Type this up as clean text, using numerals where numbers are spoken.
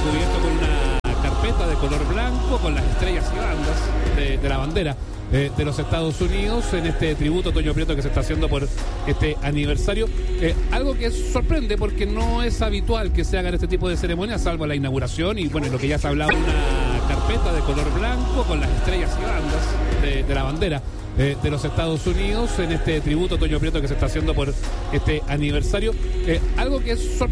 cubierto con una carpeta de color blanco con las estrellas y bandas de la bandera de los Estados Unidos en este tributo Toño Prieto que se está haciendo por este aniversario. Algo que sorprende porque no es habitual que se hagan este tipo de ceremonias, salvo la inauguración y bueno, lo que ya se ha hablado, una carpeta de color blanco con las estrellas y bandas de la bandera de los Estados Unidos en este tributo Toño Prieto que se está haciendo por este aniversario. Algo que es sorprendente